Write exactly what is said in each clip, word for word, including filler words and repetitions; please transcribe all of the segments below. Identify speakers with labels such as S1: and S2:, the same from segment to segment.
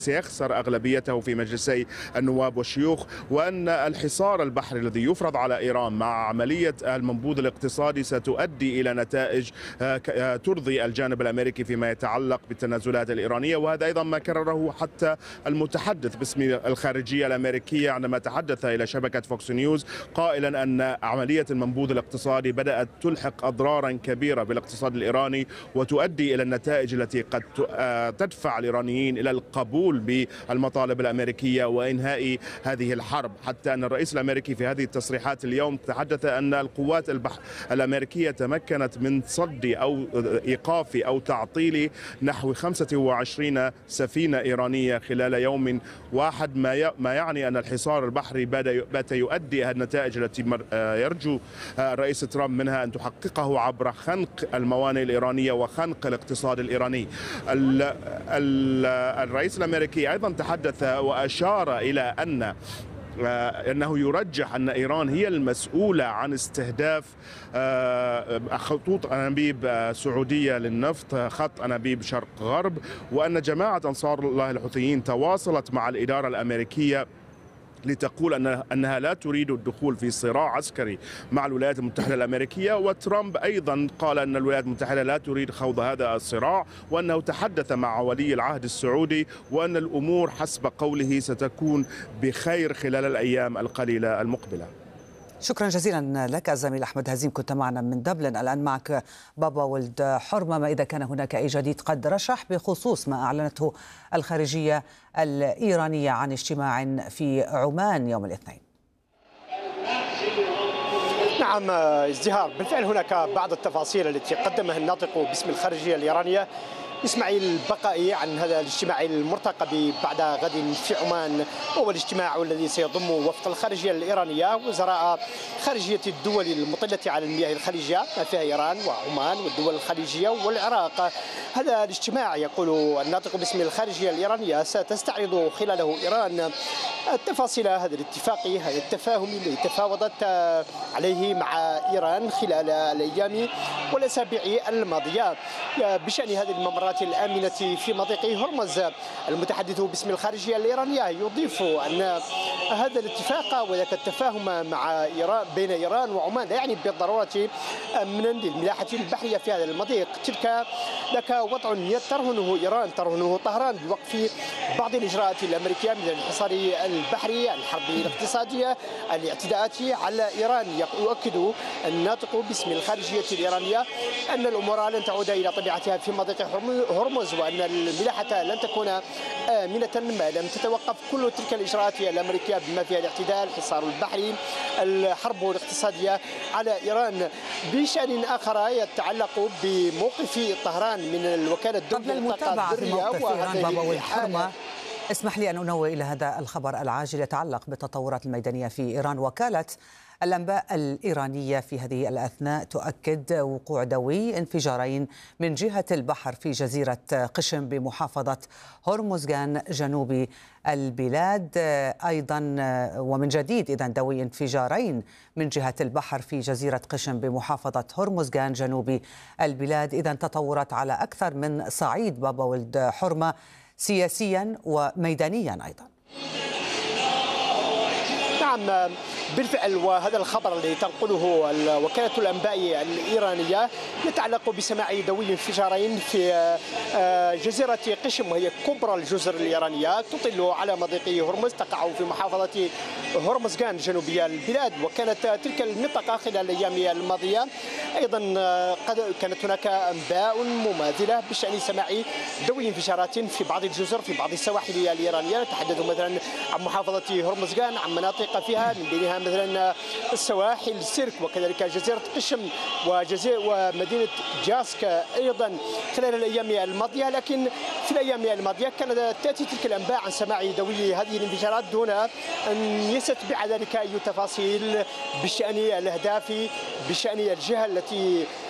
S1: سيخسر أغلبيته في مجلسي النواب والشيوخ، وأن الحصار البحري الذي يفرض على إيران مع عملية المنبوذ الاقتصادي ستؤدي إلى نتائج ترضي الجانب الأمريكي فيما يتعلق بالتنازلات الإيرانية. وهذا أيضا ما كرره حتى المتحدث باسم الخارجية الأمريكية عندما تحدث إلى شبكة فوكس نيوز، قائلا أن عملية المنبوذ الاقتصادي بدأت تلحق أضرارا كبيرة بالاقتصاد الإيراني وتؤدي إلى النتائج التي قد تدفع الإيرانيين إلى القبول بالمطالب الأمريكية وإنهاء هذه الحرب. حتى أن الرئيس الأمريكي في هذه التصريحات اليوم تحدث أن القوات الأمريكية تمكنت من صد أو إيقاف أو تعطيل نحو خمسة وعشرين سفينة إيرانية خلال يوم واحد، ما يعني أن الحصار البحري بات يؤدي النتائج التي يرجو الرئيس ترامب منها أن تحققه عبر خنق الموانئ الإيرانية وخنق الاقتصاد الإيراني. الرئيس الأمريكي أيضا تحدث وأشار إلى أن أنه يرجح أن إيران هي المسؤولة عن استهداف خطوط أنابيب سعودية للنفط، خط أنابيب شرق غرب، وأن جماعة أنصار الله الحوثيين تواصلت مع الإدارة الأمريكية لتقول أن أنها لا تريد الدخول في صراع عسكري مع الولايات المتحدة الأمريكية. وترامب أيضا قال أن الولايات المتحدة لا تريد خوض هذا الصراع، وأنه تحدث مع ولي العهد السعودي وأن الأمور حسب قوله ستكون بخير خلال الأيام القليلة المقبلة.
S2: شكرا جزيلا لك الزميل أحمد هزيم، كنت معنا من دبلن. الآن معك بابا ولد حرمة، ما إذا كان هناك أي جديد قد رشح بخصوص ما أعلنته الخارجية الإيرانية عن اجتماع في عمان يوم الاثنين؟
S3: نعم ازدهار، بالفعل هناك بعض التفاصيل التي قدمها الناطق باسم الخارجية الإيرانية إسماعيل البقائي عن هذا الاجتماع المرتقب بعد غد في عمان، وهو الاجتماع الذي سيضم وفد الخارجية الإيرانية وزراء خارجية الدول المطلة على المياه الخليجية ما فيها إيران وعمان والدول الخليجية والعراق. هذا الاجتماع يقول الناطق باسم الخارجية الإيرانية ستستعرض خلاله إيران التفاصيل هذا الاتفاق، هذا التفاهم الذي تفاوضت عليه مع إيران خلال الأيام والأسابيع الماضية بشأن هذه الممرات الآمنة في مضيق هرمز. المتحدث باسم الخارجية الإيرانية يضيف أن هذا الاتفاق وذاك التفاهم مع إيران بين إيران وعمان لا يعني بالضرورة أمنا للملاحة البحرية في هذا المضيق. تلك ذاك وضع ترهنه إيران ترهنه طهران بوقف بعض الإجراءات الأمريكية من الحصار البحري، الحرب الاقتصادية، الاعتداءات على إيران. يؤكد الناطق باسم الخارجية الإيرانية أن الأمور لن تعود إلى طبيعتها في مضيق هرمز، وأن الملاحة لن تكون آمنة ما لم تتوقف كل تلك الإجراءات الأمريكية بما فيها الاعتداء، الحصار البحري، الحرب الاقتصادية على إيران. بشأن آخر يتعلق بموقف طهران من الوكالة الدولية
S2: للطاقة الذرية وهذه اسمح لي أن أنوه إلى هذا الخبر العاجل يتعلق بالتطورات الميدانية في إيران. وكالة الأنباء الإيرانية في هذه الأثناء تؤكد وقوع دوي انفجارين من جهة البحر في جزيرة قشم بمحافظة هرمزغان جنوب البلاد. أيضا ومن جديد إذن دوي انفجارين من جهة البحر في جزيرة قشم بمحافظة هرمزغان جنوب البلاد. إذن تطورات على أكثر من صعيد بابا ولد حرمة، سياسيا وميدانيا أيضا.
S3: نعم بالفعل، وهذا الخبر الذي تنقله وكالة الأنباء الإيرانية يتعلق بسماع دوي انفجارين في جزيرة قشم، وهي كبرى الجزر الإيرانية تطل على مضيق هرمز، تقع في محافظة هرمزغان جنوبية البلاد. وكانت تلك المنطقة خلال الأيام الماضية أيضا قد كانت هناك أنباء مماثلة بشأن سماع دوي انفجارات في بعض الجزر في بعض السواحل الإيرانية. نتحدث مثلا عن محافظة هرمزغان، عن مناطق فيها من بينها مثلا السواحل سيرك وكذلك جزيرة قشم وجزيرة ومدينة جاسك أيضا خلال الأيام الماضية. لكن في الأيام الماضية كانت تأتي تلك الأنباء عن سماع دوي هذه الانفجارات دون أن يستتبع ذلك أي تفاصيل بشأن الأهداف، بشأن الجهة التي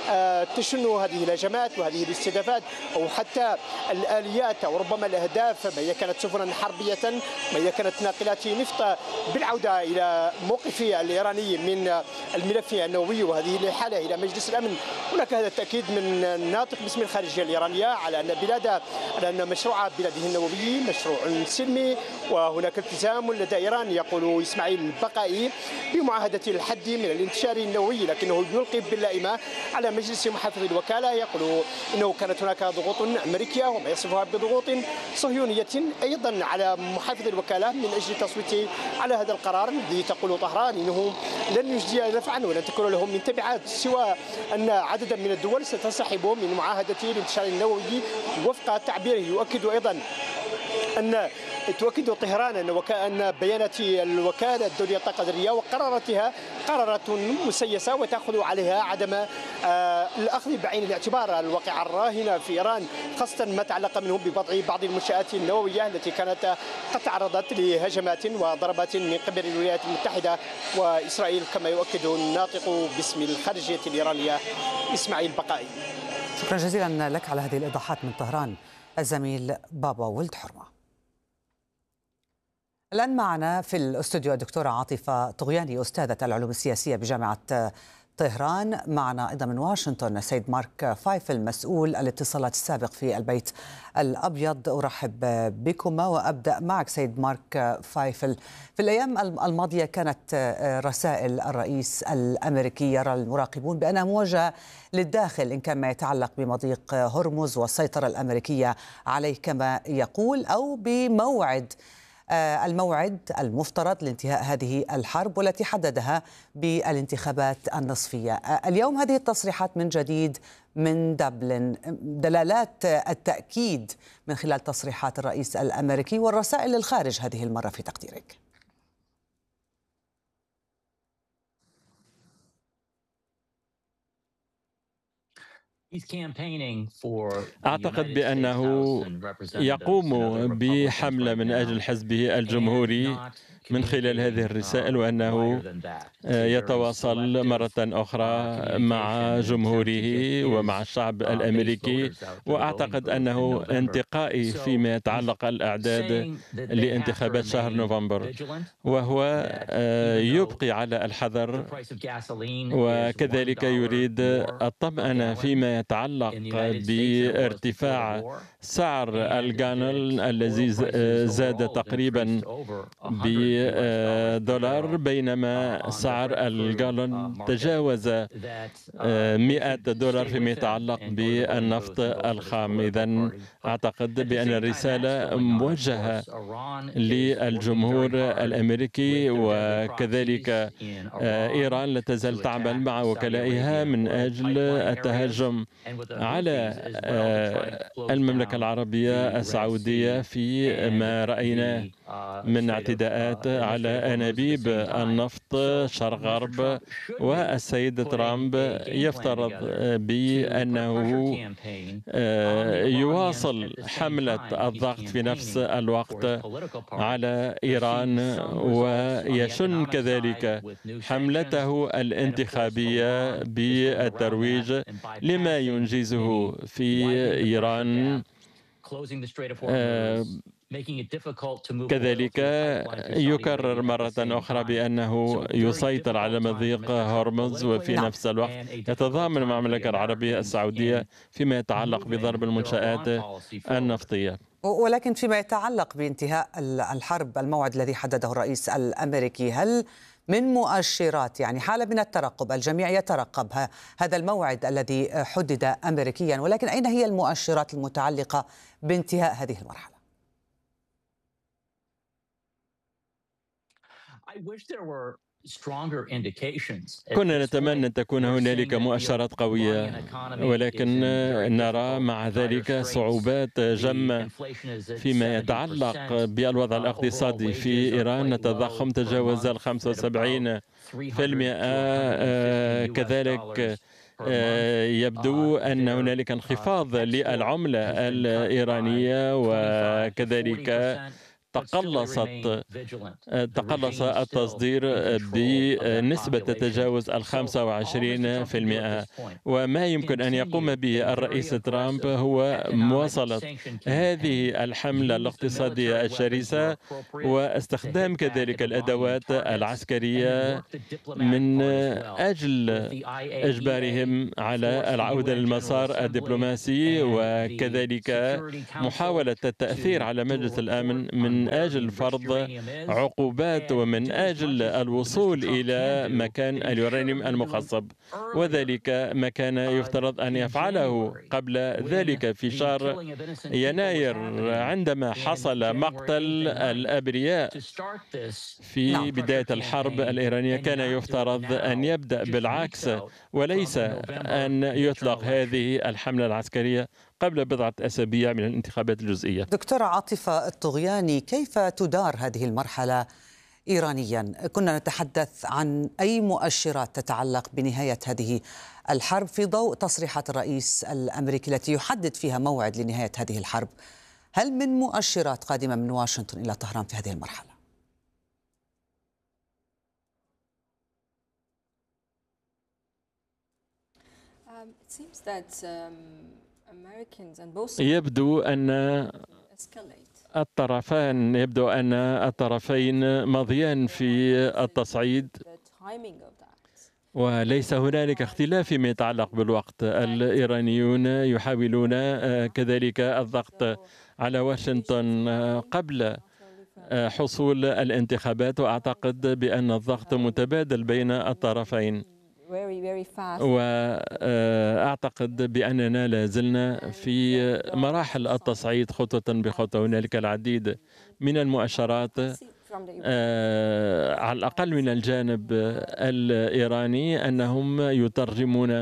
S3: تشن هذه الهجمات وهذه الاستهدافات أو حتى الآليات أو ربما الأهداف، ما هي كانت سفنا حربية، ما هي كانت ناقلات نفط، بالعودة إلى موقف الإيراني من الملف النووي وهذه الحالة إلى مجلس الأمن. هناك هذا التأكيد من الناطق باسم الخارجية الإيرانية على أن بلاد على أن مشروع بلاده النووي مشروع سلمي، وهناك التزام لدى إيران يقول إسماعيل البقائي بمعاهدة الحد من الانتشار النووي، لكنه يلقي باللائمة على مجلس محافظ الوكالة يقول إنه كانت هناك ضغوط أمريكية وما يصفها بضغوط صهيونية أيضا على محافظ الوكالة من أجل التصويت على هذا القرار الذي تقول طهران إنه لن يجدي نفعا ولن تكون له من تبعات سوى أن عددا من الدول ستنسحب من معاهدة الانتشار النووي وفق تعبيره. يؤكد أيضا أن تؤكد طهران أن وكأن بيانات الوكالة الدولية للطاقة الذرية وقراراتها قرارات مسيسة وتأخذ عليها عدم آه الأخذ بعين الاعتبار الواقع الراهنة في إيران، خاصة ما تعلق منه بوضع بعض المنشآت النووية التي كانت قد تعرضت لهجمات وضربات من قبل الولايات المتحدة وإسرائيل، كما يؤكد الناطق باسم الخارجية الإيرانية إسماعيل بقائي.
S2: شكرا جزيلا لك على هذه الإيضاحات من طهران الزميل بابا ولد حرمة. الآن معنا في الاستوديو الدكتورة عاطفة طغياني أستاذة العلوم السياسية بجامعة طهران. معنا أيضا من واشنطن سيد مارك فايفل مسؤول الاتصالات السابق في البيت الأبيض. أرحب بكما وأبدأ معك سيد مارك فايفل. في الأيام الماضية كانت رسائل الرئيس الأمريكي يرى المراقبون بأنها موجهة للداخل إن كان ما يتعلق بمضيق هرمز والسيطرة الأمريكية عليه كما يقول، أو بموعد الموعد المفترض لانتهاء هذه الحرب والتي حددها بالانتخابات النصفية. اليوم هذه التصريحات من جديد من دبلن، دلالات التأكيد من خلال تصريحات الرئيس الأمريكي والرسائل للخارج هذه المرة في تقديرك.
S4: أعتقد بأنه يقوم بحملة من أجل حزبه الجمهوري من خلال هذه الرسائل، وأنه يتواصل مرة أخرى مع جمهوره ومع الشعب الأمريكي، وأعتقد أنه انتقائي فيما يتعلق الأعداد لانتخابات شهر نوفمبر، وهو يبقي على الحذر وكذلك يريد الطمأنة فيما يتعلق بارتفاع سعر الغالون الذي زاد تقريبا بدولار، بينما سعر الغالون تجاوز مئة دولار فيما يتعلق بالنفط الخام. إذن أعتقد بأن الرسالة موجهة للجمهور الأمريكي، وكذلك إيران لا تزال تعمل مع وكلائها من أجل التهجم على المملكة العربية السعودية في ما رأينا من اعتداءات على أنابيب النفط شرق غرب. والسيد ترامب يفترض بأنه يواصل حملة الضغط في نفس الوقت على إيران، ويشن كذلك حملته الانتخابية بالترويج لما ينجزه في إيران. كذلك يكرر مرة أخرى بأنه يسيطر على مضيق هرمز، وفي نفس الوقت يتضامن مع المملكة العربية السعودية فيما يتعلق بضرب المنشآت النفطية.
S2: ولكن فيما يتعلق بانتهاء الحرب، الموعد الذي حدده الرئيس الأمريكي، هل من مؤشرات، يعني حالة من الترقب، الجميع يترقب هذا الموعد الذي حدد أمريكيا، ولكن أين هي المؤشرات المتعلقة بانتهاء هذه المرحلة؟
S4: كنا نتمنى أن تكون هنالك مؤشرات قوية، ولكن نرى مع ذلك صعوبات جمة فيما يتعلق بالوضع الاقتصادي في إيران. التضخم تجاوز ال خمسة وسبعين بالمئة، كذلك يبدو أن هنالك انخفاض للعملة الإيرانية، وكذلك تقلصت تقلص التصدير بنسبة تتجاوز الخمسة وعشرين بالمئة، وما يمكن أن يقوم به الرئيس ترامب هو مواصلة هذه الحملة الاقتصادية الشرسة واستخدام كذلك الأدوات العسكرية من أجل إجبارهم على العودة للمسار الدبلوماسي، وكذلك محاولة التأثير على مجلس الأمن من أجل فرض عقوبات ومن أجل الوصول إلى مكان اليورانيوم المخصب، وذلك ما كان يفترض أن يفعله قبل ذلك في شهر يناير عندما حصل مقتل الأبرياء في بداية الحرب الإيرانية. كان يفترض أن يبدأ بالعكس وليس أن يطلق هذه الحملة العسكرية قبل بضعة أسابيع من الانتخابات الجزئية.
S2: دكتورة عاطفة الطغياني، كيف تدار هذه المرحلة إيرانيا؟ كنا نتحدث عن أي مؤشرات تتعلق بنهاية هذه الحرب في ضوء تصريحات الرئيس الأمريكي التي يحدد فيها موعد لنهاية هذه الحرب. هل من مؤشرات قادمة من واشنطن إلى طهران في هذه المرحلة؟
S4: يبدو أن الطرفان يبدو أن الطرفين ماضيان في التصعيد، وليس هنالك اختلاف فيما يتعلق بالوقت. الإيرانيون يحاولون كذلك الضغط على واشنطن قبل حصول الانتخابات، وأعتقد بأن الضغط متبادل بين الطرفين، وأعتقد بأننا لازلنا في مراحل التصعيد خطوة بخطوة. هنالك العديد من المؤشرات على الأقل من الجانب الإيراني أنهم يترجمون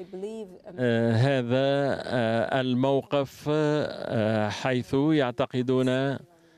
S4: هذا الموقف حيث يعتقدون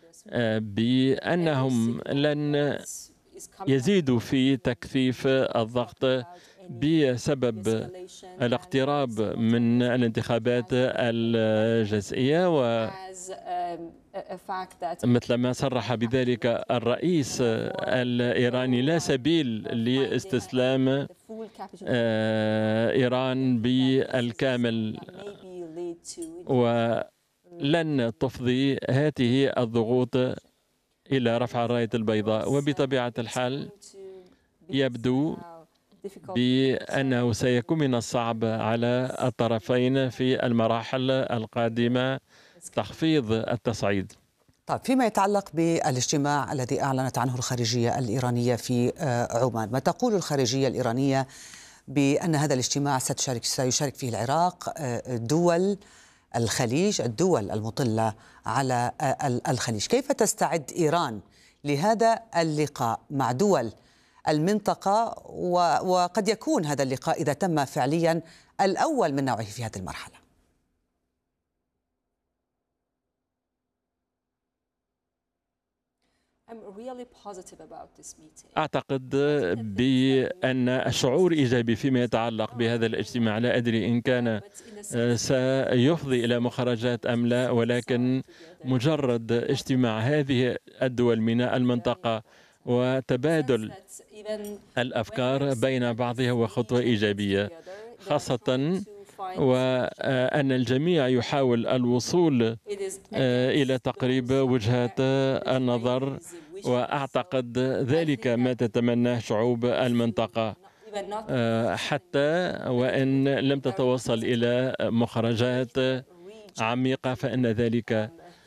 S4: بأنهم لن يزيدوا في تكثيف الضغط بسبب الاقتراب من الانتخابات الجزئية، ومثل ما صرح بذلك الرئيس الإيراني لا سبيل لاستسلام إيران بالكامل، ولن تفضي هذه الضغوط إلى رفع الراية البيضاء. وبطبيعة الحال يبدو بأنه سيكون من الصعب على الطرفين في المراحل القادمة تخفيض التصعيد.
S2: طيب، فيما يتعلق بالاجتماع الذي أعلنت عنه الخارجية الإيرانية في عمان، ما تقول الخارجية الإيرانية بأن هذا الاجتماع ستشارك سيشارك فيه العراق، دول الخليج، الدول المطلة على الخليج. كيف تستعد إيران لهذا اللقاء مع دول المنطقة، وقد يكون هذا اللقاء إذا تم فعليا الأول من نوعه في هذه المرحلة؟
S4: أعتقد بأن الشعور إيجابي فيما يتعلق بهذا الاجتماع. لا أدري إن كان سيفضي إلى مخرجات أم لا، ولكن مجرد اجتماع هذه الدول من المنطقة وتبادل الأفكار بين بعضها هو خطوة إيجابية، خاصة وأن الجميع يحاول الوصول إلى تقريب وجهات النظر، وأعتقد ذلك ما تتمناه شعوب المنطقة، حتى وإن لم تتوصل إلى مخرجات عميقة فإن ذلك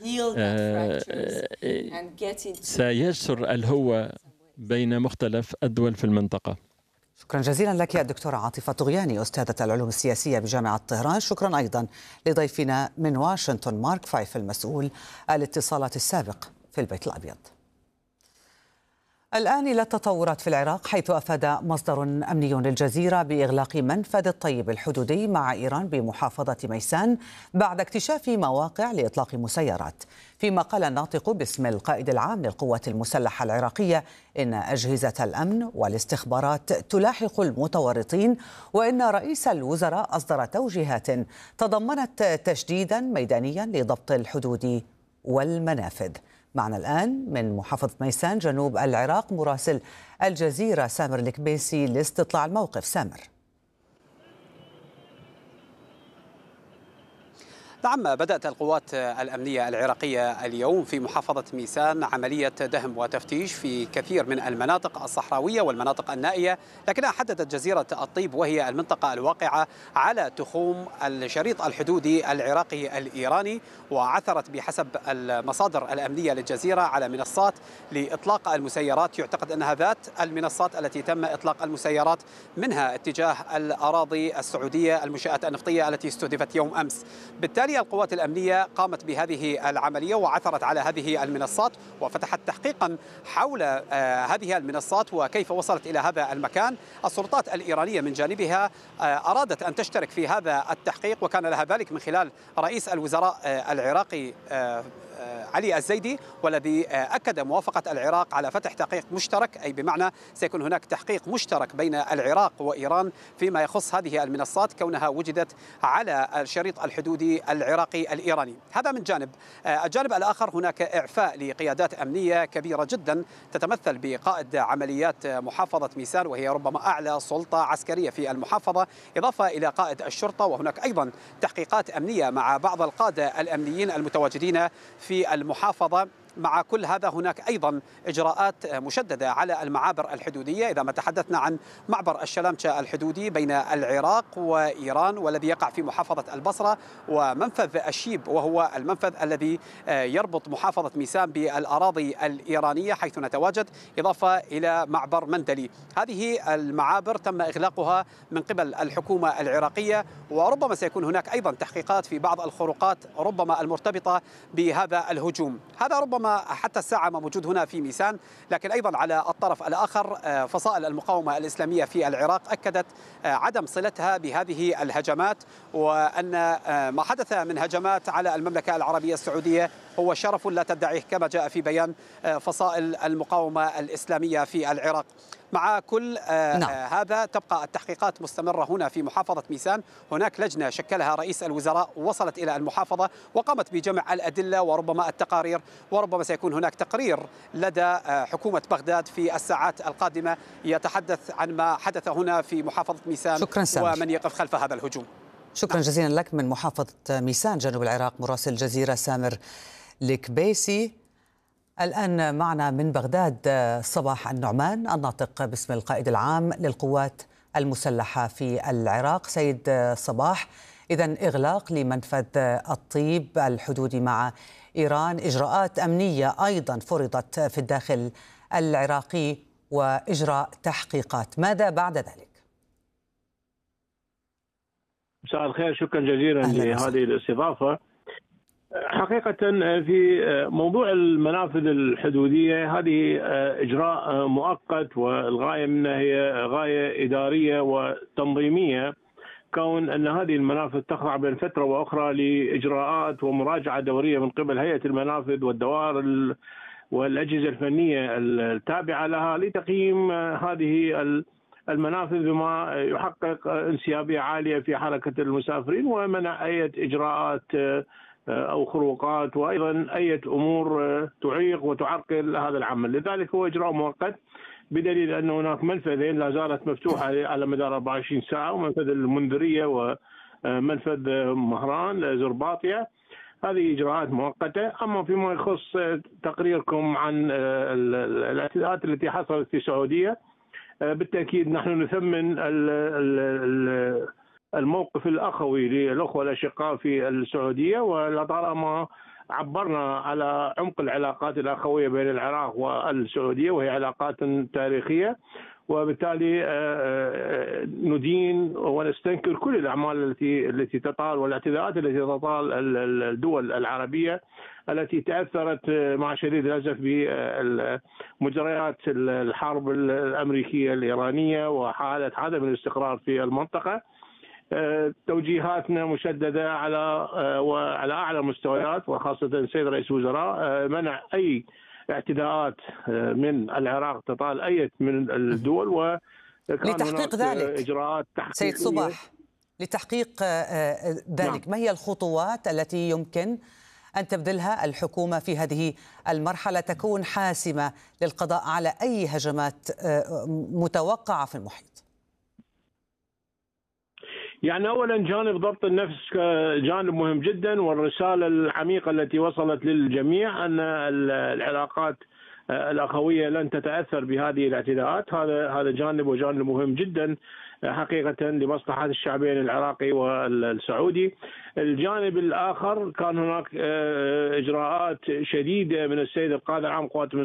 S4: سيجسر الهوة بين مختلف الدول في المنطقة.
S2: شكرا جزيلا لك الدكتورة عاطفة طغياني، أستاذة العلوم السياسية بجامعة طهران. شكرا أيضا لضيفنا من واشنطن مارك فايف، المسؤول الاتصالات السابق في البيت الأبيض. الآن إلى التطورات في العراق، حيث أفاد مصدر أمني للجزيرة بإغلاق منفذ الطيب الحدودي مع إيران بمحافظة ميسان بعد اكتشاف مواقع لإطلاق مسيرات. فيما قال الناطق باسم القائد العام للقوات المسلحة العراقية إن أجهزة الأمن والاستخبارات تلاحق المتورطين، وإن رئيس الوزراء أصدر توجيهات تضمنت تشديدا ميدانيا لضبط الحدود والمنافذ. معنا الآن من محافظة ميسان جنوب العراق مراسل الجزيرة سامر الكبيسي لاستطلاع الموقف. سامر.
S5: نعم، بدأت القوات الأمنية العراقية اليوم في محافظة ميسان عملية دهم وتفتيش في كثير من المناطق الصحراوية والمناطق النائية، لكنها حددت جزيرة الطيب وهي المنطقة الواقعة على تخوم الشريط الحدودي العراقي الإيراني، وعثرت بحسب المصادر الأمنية للجزيرة على منصات لإطلاق المسيرات، يعتقد أنها ذات المنصات التي تم إطلاق المسيرات منها اتجاه الأراضي السعودية المنشآت النفطية التي استهدفت يوم أمس. بالتالي القوات الأمنية قامت بهذه العملية وعثرت على هذه المنصات وفتحت تحقيقا حول هذه المنصات وكيف وصلت إلى هذا المكان. السلطات الإيرانية من جانبها أرادت أن تشترك في هذا التحقيق، وكان لها ذلك من خلال رئيس الوزراء العراقي علي الزيدي، والذي أكد موافقة العراق على فتح تحقيق مشترك، أي بمعنى سيكون هناك تحقيق مشترك بين العراق وإيران فيما يخص هذه المنصات كونها وجدت على الشريط الحدودي العراقي الإيراني. هذا من جانب. الجانب الآخر هناك إعفاء لقيادات أمنية كبيرة جدا تتمثل بقائد عمليات محافظة ميسان وهي ربما أعلى سلطة عسكرية في المحافظة، إضافة إلى قائد الشرطة، وهناك أيضا تحقيقات أمنية مع بعض القادة الأمنيين المتواجدين في المحافظة. مع كل هذا هناك أيضا إجراءات مشددة على المعابر الحدودية، إذا ما تحدثنا عن معبر الشلامشة الحدودي بين العراق وإيران والذي يقع في محافظة البصرة، ومنفذ الشيب وهو المنفذ الذي يربط محافظة ميسان بالأراضي الإيرانية حيث نتواجد، إضافة إلى معبر مندلي. هذه المعابر تم إغلاقها من قبل الحكومة العراقية، وربما سيكون هناك أيضا تحقيقات في بعض الخروقات ربما المرتبطة بهذا الهجوم. هذا ربما حتى الساعة ما موجود هنا في ميسان، لكن أيضا على الطرف الآخر فصائل المقاومة الإسلامية في العراق أكدت عدم صلتها بهذه الهجمات، وأن ما حدث من هجمات على المملكة العربية السعودية هو شرف لا تدعيه كما جاء في بيان فصائل المقاومة الإسلامية في العراق. مع كل آه نعم. آه هذا تبقى التحقيقات مستمرة هنا في محافظة ميسان. هناك لجنة شكلها رئيس الوزراء وصلت إلى المحافظة وقامت بجمع الأدلة وربما التقارير، وربما سيكون هناك تقرير لدى آه حكومة بغداد في الساعات القادمة يتحدث عن ما حدث هنا في محافظة ميسان ومن يقف خلف هذا الهجوم.
S2: شكرا جزيلا لك من محافظة ميسان جنوب العراق مراسل الجزيرة سامر الكبيسي. الآن معنا من بغداد صباح النعمان الناطق باسم القائد العام للقوات المسلحة في العراق. سيد صباح، إذن إغلاق لمنفذ الطيب الحدودي مع إيران، إجراءات أمنية أيضا فرضت في الداخل العراقي وإجراء تحقيقات، ماذا بعد ذلك؟
S6: مساء الخير، شكرا جزيلا لهذه الاستضافة. حقيقة في موضوع المنافذ الحدودية هذه إجراء مؤقت، والغاية منها هي غاية إدارية وتنظيمية، كون أن هذه المنافذ تخضع بين فترة وأخرى لإجراءات ومراجعة دورية من قبل هيئة المنافذ والدوائر والأجهزة الفنية التابعة لها لتقييم هذه المنافذ بما يحقق انسيابية عالية في حركة المسافرين ومنع أي إجراءات أو خروقات وأيضا أي أمور تعيق وتعرقل هذا العمل. لذلك هو إجراء مؤقت، بدليل أن هناك منفذين لا زالت مفتوحة على مدار أربعة وعشرين ساعة، ومنفذ المنذرية ومنفذ مهران زرباطية. هذه إجراءات مؤقتة. أما فيما يخص تقريركم عن الاعتداءات التي حصلت في السعودية، بالتأكيد نحن نثمن الموقف الأخوي للأخوة الأشقاء في السعودية، ولطالما عبرنا على عمق العلاقات الأخوية بين العراق والسعودية وهي علاقات تاريخية، وبالتالي ندين ونستنكر كل الأعمال التي التي تطال والاعتداءات التي تطال الدول العربية التي تأثرت مع شديد الأسف بمجريات الحرب الأمريكية الإيرانية وحالة عدم الاستقرار في المنطقة. توجيهاتنا مشددة على وعلى أعلى مستويات، وخاصة السيد رئيس الوزراء منع أي اعتداءات من العراق تطال أي من الدول، وكان
S2: لتحقيق ذلك
S6: إجراءات
S2: سيد صباح لتحقيق ذلك. نعم. ما هي الخطوات التي يمكن أن تبذلها الحكومة في هذه المرحلة تكون حاسمة للقضاء على أي هجمات متوقعة في المحيط؟
S6: يعني أولا جانب ضبط النفس جانب مهم جدا، والرسالة العميقة التي وصلت للجميع أن العلاقات الأخوية لن تتأثر بهذه الاعتداءات. هذا هذا جانب وجانب مهم جدا حقيقة لمصلحة الشعبين العراقي والسعودي. الجانب الآخر كان هناك إجراءات شديدة من السيد القائد العام قوات